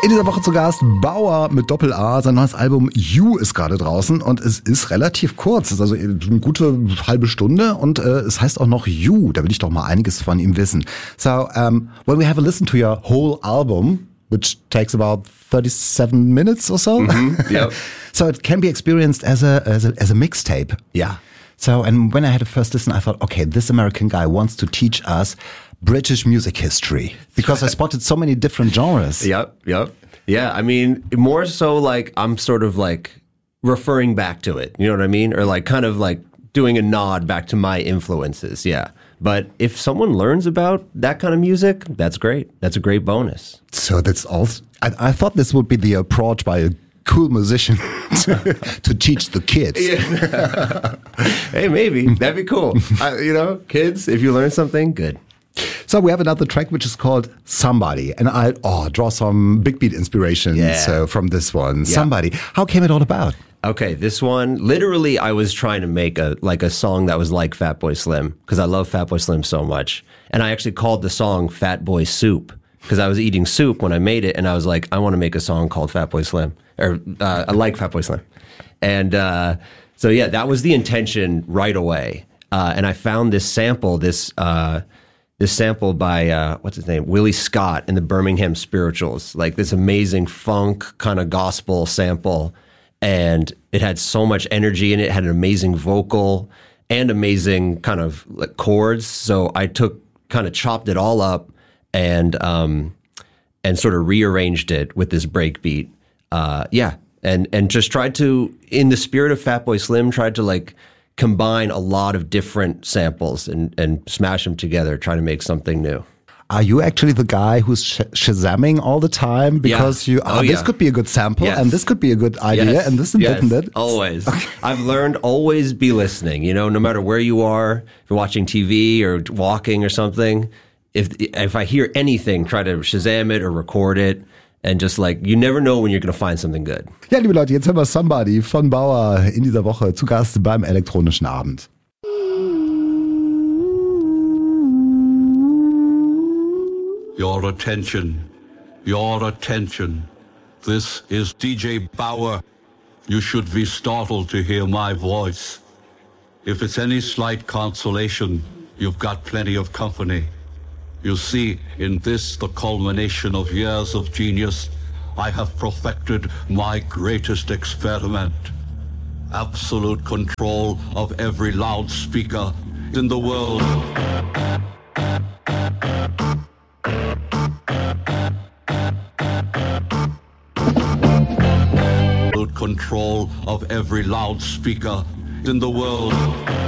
In dieser Woche zu Gast Bauer mit Doppel-A. Sein neues Album You ist gerade draußen und es ist relativ kurz. Es ist also eine gute halbe Stunde und es heißt auch noch You. Da will ich doch mal einiges von ihm wissen. So, when we have a listen to your whole album, which takes about 37 minutes or so. Yep. So it can be experienced as a mixtape. Yeah. So, and when I had a first listen, I thought, okay, this American guy wants to teach us British music history because I spotted so many different genres. Yep. Yeah, I mean, more so like I'm sort of like referring back to it, you know what I mean? Or like kind of like doing a nod back to my influences, yeah. But if someone learns about that kind of music, that's great. That's a great bonus. So that's all. I thought this would be the approach by a cool musician to teach the kids. Yeah. Hey, maybe. That'd be cool. Kids, if you learn something, good. So we have another track which is called Somebody, and I draw some big beat inspiration from this one. Yeah. Somebody. How came it all about? Okay, this one, literally I was trying to make a song that was like Fatboy Slim because I love Fatboy Slim so much. And I actually called the song Fatboy Soup because I was eating soup when I made it, and I was like, I want to make a song called Fatboy Slim, or I like Fatboy Slim. And so yeah, that was the intention right away. And I found this sample, this sample by, what's his name? Willie Scott in the Birmingham Spirituals, like this amazing funk kind of gospel sample. And it had so much energy in it, had an amazing vocal and amazing kind of like chords. So I kind of chopped it all up and sort of rearranged it with this break beat. And just tried to, in the spirit of Fatboy Slim, tried to like combine a lot of different samples and smash them together, try to make something new. Are you actually the guy who's shazamming all the time? Because this could be a good sample, and this could be a good idea, and this and that. Always. Okay. I've learned always be listening, no matter where you are, if you're watching TV or walking or something. If I hear anything, try to Shazam it or record it. And just like, you never know when you're going to find something good. Ja, liebe Leute, jetzt hören wir Somebody von Bauer in dieser Woche zu Gast beim Elektronischen Abend. Your attention. This is DJ Bauer. You should be startled to hear my voice. If it's any slight consolation, you've got plenty of company. You see, in this, the culmination of years of genius, I have perfected my greatest experiment. Absolute control of every loudspeaker in the world. Absolute control of every loudspeaker in the world.